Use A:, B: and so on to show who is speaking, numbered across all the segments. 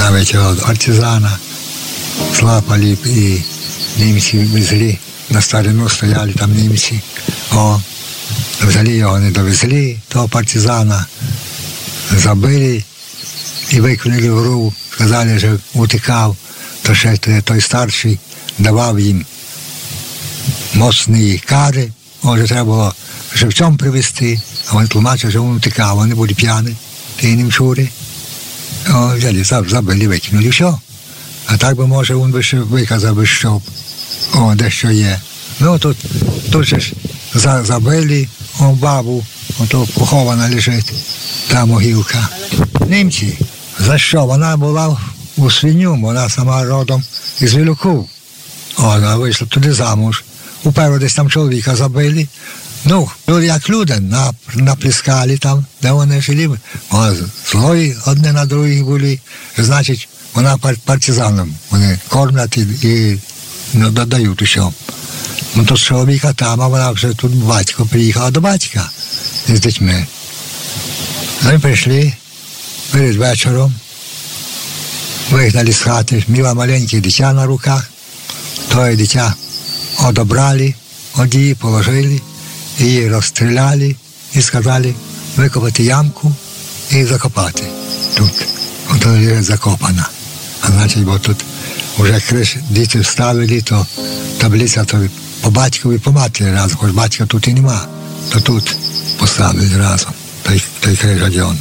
A: навіть партизана злапали і німці везли. На старину стояли там німці. Взяли його, не довезли, того партизана забили і викинули в ров. Сказали, що утікав, то ще той старший давав їм моцні кари. Може, треба було живцем привезти, а вони тлумачили, що він утікав, вони були п'яні, ті німчури. Взяли, забили, викинули, все. А так би, може, він би ще виказав би, що дещо є. Ну, тут же ж забили бабу, ото похована лежить, та могилка. Німці, за що? Вона була у свиню, вона сама родом із Вілюків. Вона вийшла туди замуж. Уперед десь там чоловіка забили. Ну, як люди, наплескали там, де вони жили. Злої одне на других були. Значить, вона партизаном. Вони кормлять і додають усьому. Ну, то чоловіка там, а вона вже тут батько приїхала до батька з дітьми. Ми прийшли перед вечором, вигнали з хати, мила маленьке дитя на руках, тое дитя одобрали, її положили, її розстріляли і сказали викопати ямку і закопати тут. Ото є закопана. А значить, бо тут вже криш діти вставили, то таблиця то по батькові, по матері разом, хоч батька тут і нема, то тут поставили разом, той крижадьон.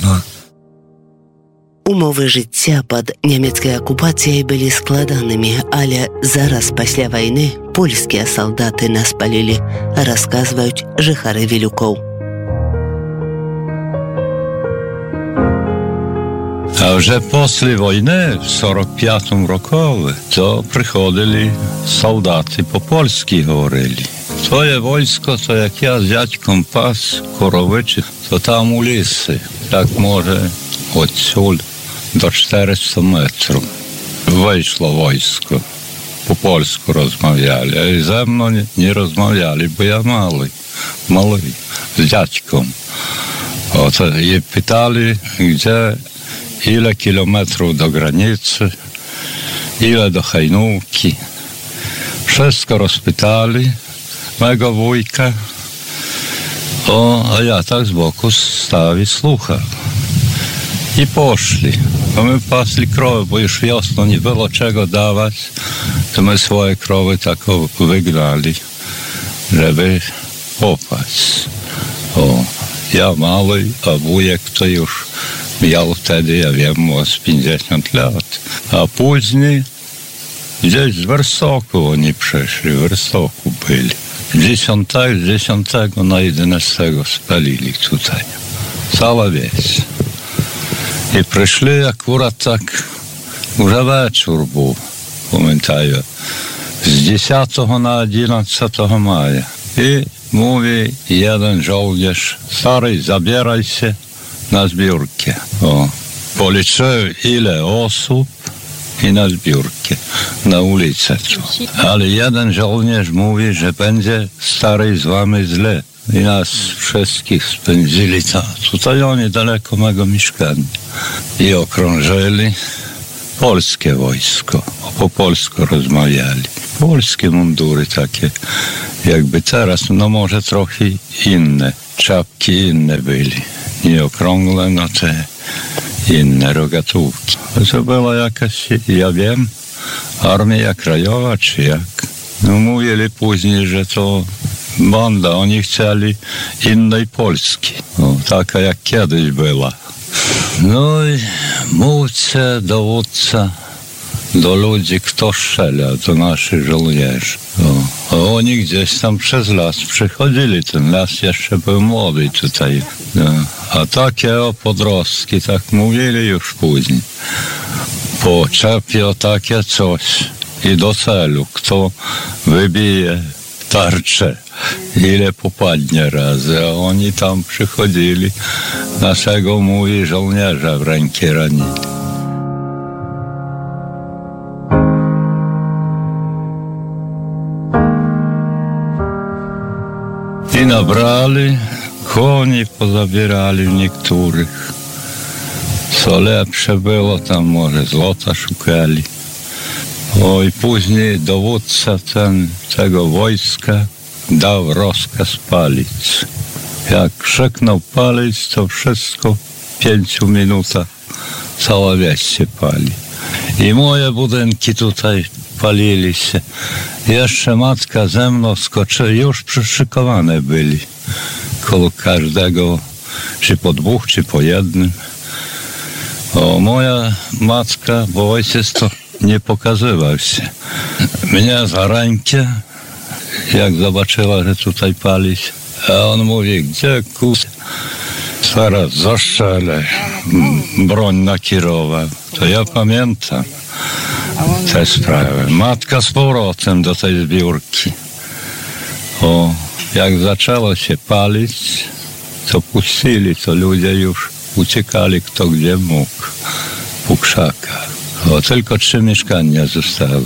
B: Умовы жыцця пад нямецкай акупацыяй былі складанымі, але зараз пасля вайны польскія салдаты нас палілі, расказваюць жыхары Вілюкоў.
C: А вже після війни, в 45-му році, то приходили солдати по-польськи говорили. Твоє військо, то як я з дядьком пас коровичі, то там у лісі, так може отсюль до 400 метрів. Вийшло військо, по-польську розмовляли, а і зі мною не розмовляли, бо я малий, з дядьком. От, і питали, де ile kilometrów do granicy, ile do Hajnówki. Wszystko rozpytali mego wujka, a ja tak z boku stał i słuchał. I poszli. Bo my pasli krowy, bo już wiosną nie było czego dawać, to my swoje krowy tak wygnali, żeby popaść. Ja mały, a wujek to już miał wtedy, ja wiem, może 50 lat. A później gdzieś z Wersoku oni przeszli, w Wersoku byli. 10 na 11 spalili tutaj. Cała wieś. I przyszli akurat tak, już wieczór był, pamiętaję, z 10 na 11 maja. I mówi jeden żołnierz, stary, zabieraj się na zbiórkę. Policzył ile osób i na zbiórkę, na ulicę. Ale jeden żołnierz mówi, że będzie stary z wami źle. I nas wszystkich spędzili tam. Tutaj oni daleko mego mieszkania. I okrążyli polskie wojsko. Po polsku rozmawiali. Polskie mundury takie, jakby teraz, no może trochę inne. Czapki inne byli. Nie okrągłe, no te inne rogatówki. To była jakaś, ja wiem, Armia Krajowa czy jak. No mówili później, że to banda, oni chcieli innej Polski. Taka jak kiedyś była. No i mówca, dowódca do ludzi, kto strzela, do naszych żołnierzy. A oni gdzieś tam przez las przychodzili, ten las jeszcze był młody tutaj. A takie podrostki, tak mówili już później. Po czepie o takie coś i do celu, kto wybije tarczę, ile popadnie razy, a oni tam przychodzili, naszego, mówi, żołnierza w rękę ranili. I nabrali, koni pozabierali niektórych. Co lepsze było, tam może złota szukali. I później dowódca tego wojska dał rozkaz palić. Jak krzyknął palić, to wszystko w 5 minutach cała wieś się pali. I moje budynki tutaj palili się. Jeszcze matka ze mną skoczyła, już przyszykowane byli. Koło każdego, czy po 2, czy po 1. Moja matka, bo ojciec to nie pokazywał się. Mnie za rękę, jak zobaczyła, że tutaj pali się. A on mówi, gdzie zaraz zastrzelę, broń nakierował. To ja pamiętam tę sprawę. Matka z powrotem do tej zbiórki. Jak zaczęło się palić, to puścili, to ludzie już uciekali kto gdzie mógł po krzakach. Tylko 3 mieszkania zostały.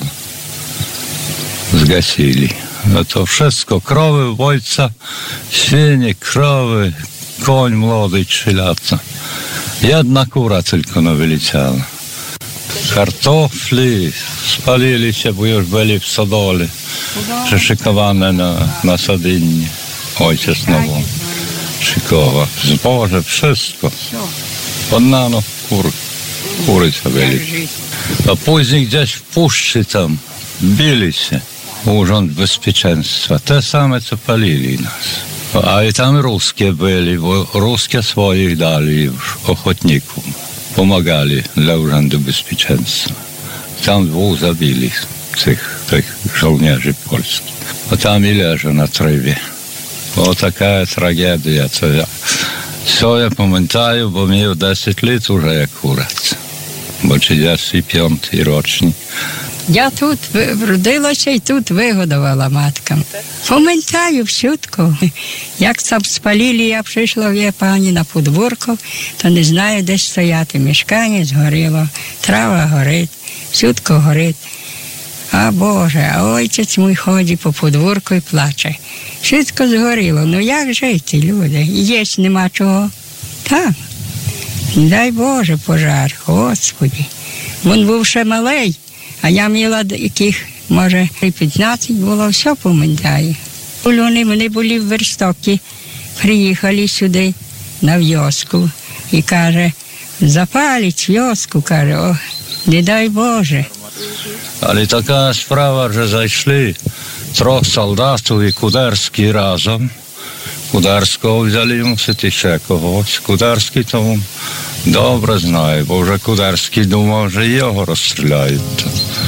C: Zgasili. No to wszystko, krowy, ojca, świnie, krowy, koń młody 3 lata. 1 kura tylko wyleciała. Kartofli spalili się, bo już byli w stodole, przyszykowane na Sadynnie. Ojciec znowu szykował. Zboże, wszystko. Podnano kury co byli. A później gdzieś w puszczy tam bili się. Urząd Bezpieczeństwa. Te same, co palili nas. A i tam ruskie byli, bo ruskie swoich dali już ochotnikom. Pomagali dla Urzędu Bezpieczeństwa. Tam 2 zabili tych żołnierzy polskich. A tam i leżą na trywie. Taka tragedia, co ja pamiętam, bo miał 10 lat już akurat. Bo 35 rocznik.
D: Я тут вродилася і тут вигодувала маткам. Пам'ятаю всютку. Як там спалили, я прийшла в пані на подвірку, то не знаю, де стояти. Мішкання згоріло, трава горить, всютку горить. А Боже, а отець мій ходить по подвірку і плаче. Всютку згоріло. Ну як жити, люди? Їсть нема чого. Так. Дай Боже пожар, Господи. Він був ще малий. А я мала яких, може, 15 було, все пам'ятаю. Вони були в Верстокі, приїхали сюди, на вьоску, і каже, запалить вьоску, каже, не дай Боже.
C: Але така справа, що зайшли 3 солдатів і Кударський разом. Кударського взяли, мусити ще когось. Кударський тому добре знає, бо вже Кударський думав, що його розстріляють.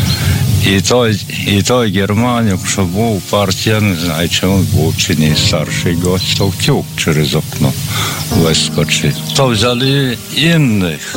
C: І той Германюк, що був партія, не знаю, чи він був, чи не старший гость, то втік через окно вискочив. То взяли інших.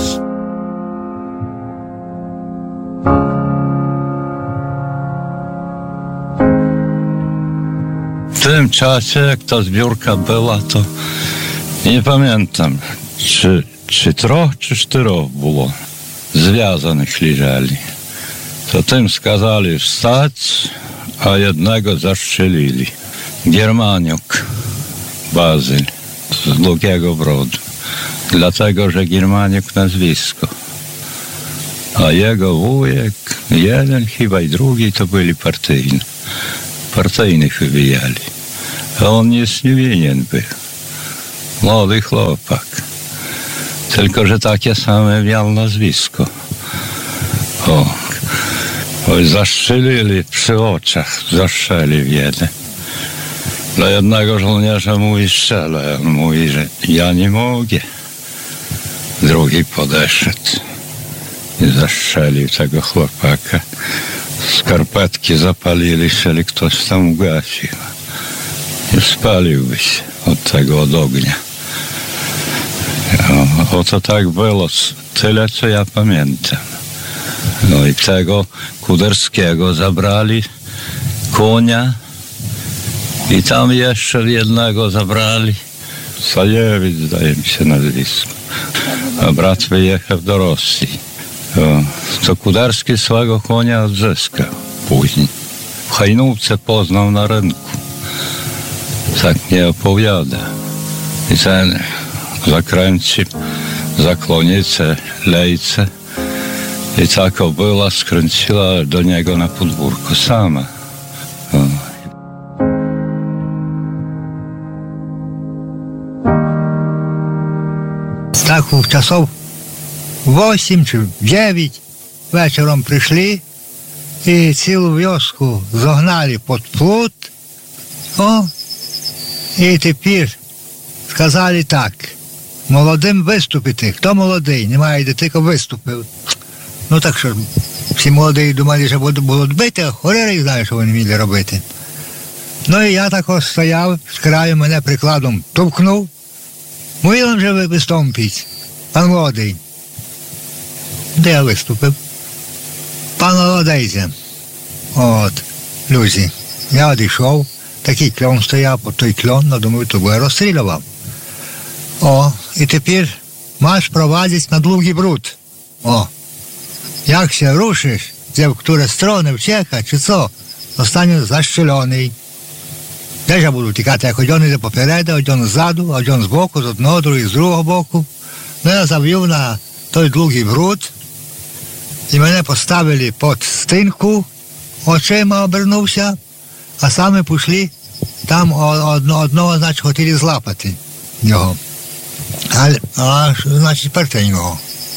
C: W tym czasie, jak ta zbiórka była, to nie pamiętam, czy 3 czy 4 było związanych leżeli. To tym skazali wstać, a jednego zastrzelili. Germaniuk Bazyl z Długiego Brodu. Dlatego, że Germaniuk nazwisko. A jego wujek, jeden chyba i drugi, to byli partyjni. Partyjnych wybijali. A on nic nie winien był. Młody chłopak. Tylko, że takie same miał nazwisko. Zastrzelili przy oczach, zastrzelił jeden. Dla jednego żołnierza mówi strzelę, on mówi, że ja nie mogę. Drugi podeszedł i zastrzelił tego chłopaka. Skarpetki zapalili się, ale ktoś tam ugasił. I spaliłby się od ognia. Oto tak było, tyle co ja pamiętam. No i tego Kuderskiego zabrali, konia i tam jeszcze jednego zabrali. Sajewicz, zdaje mi się nazwisko. A brat wyjechał do Rosji. To Kuderski swego konia odzyskał później. W Hajnówce poznał na rynku. Tak nie opowiada. I ten za klonice, lejce. I tako była, skręciła do niego na podwórko sama.
A: Так часов 8 чи 9 вечором прийшли і цілу вёску загнали під плот. І тепер сказали так: молодим виступити. Хто молодий? Немає де тільки виступив. Ну так що, всі молоді думали, що будуть бити, а хорери знає, що вони вміли робити. Ну і я тако стояв, з краю мене прикладом товкнув. Милом же ви виступіть, пан молодий. Де я виступив? Пан молодий. От, люди, я одійшов, такий кльон стояв, по той кльон, думаю, то би я розстрілював. І тепер маєш провадити на Довгий Бруд. Як się ruszysz, gdzie w które strony uciekać, czy co, zostaniesz zaszczelony. Też ja budu tікати, jak один йде попереду, один ззаду, один з боку, з одного, другий з другого боку. Ну, я завів на той Довгий Бруд, і мене поставили під стінку, очима обернувся, а саме пішли, там одного, значить, хотіли злапати його. Значить, перти його.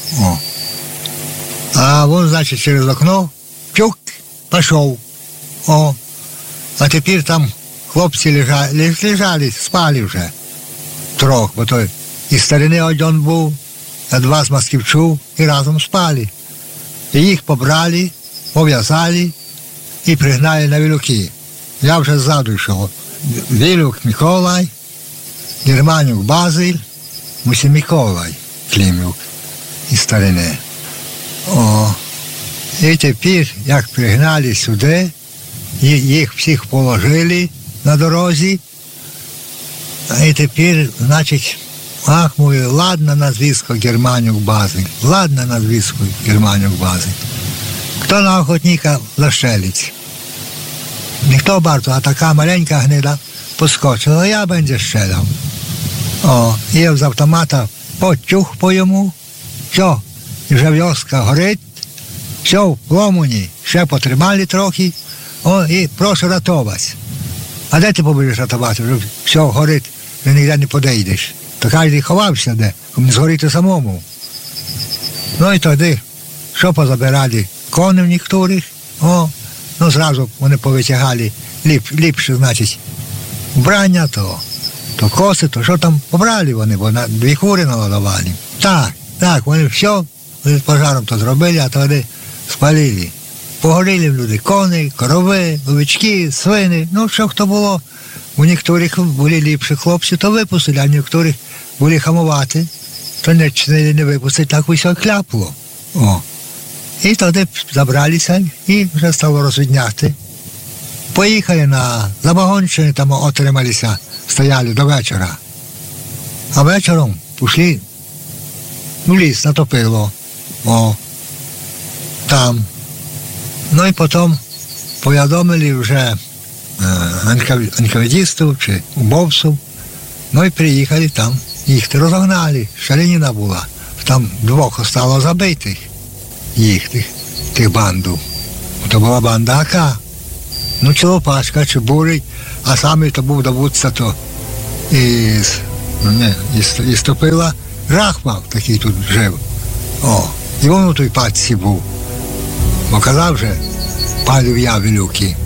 A: А він, значить, через окно, чук, пішов. А тепер там хлопці лежали, спали вже трьох, бо той із старини один був, а два з москівців, і разом спали. І їх побрали, пов'язали і пригнали на Вілюки. Я вже ззаду йшов. Вілюк Миколай, Германюк Базиль, Мусі Миколай Климюк із старини. І тепер, як пригнали сюди, їх всіх положили на дорозі, і тепер, значить, мовив, ладно назвісько Германюк Базиль, ладно назвісько Германюк Базиль. Хто на охотника застрелить? Ніхто bardzo, а така маленька гнида поскочила, я będzie strzelał. І з автомата потюх по йому, все, і вже вёска горить, все в пломуні, ще потримали трохи, і прошу рятувати. А де ти побудеш рятувати? Вже все горить, і ніде не подійдеш. То кожен ховався де, щоб не згоріти самому. Ну і тоді, що позабирали коней некоторих, ну зразу вони повитягали ліпше, значить, вбрання, то коси, то що там побрали вони, бо на 2 кури наладували. Так, вони все з пожаром то зробили, а тоді спалили. Погоріли люди коні, корови, овечки, свини, ну що хто було. У некоторих були ліпші хлопці, то випустили, а у некоторих були хамувати, то не випустили, так усе кляпало. І тоді забралися і вже стало розвідняти. Поїхали на Забагонщину, там отрималися, стояли до вечора. А вечором пішли в ліс, натопило. Там. Ну і потім повідомили вже анкавідістів чи убовців. Ну і приїхали там, їх розогнали, шаленіна була. Там 2 остало забитих їх, тих банду. То була банда АК. Ну, Чолопашка чи Бурий, а саме то був добутця то із Топила Рахмав, такий тут жив. І він у той пачці був. Бо казав же, палив я Вілюки.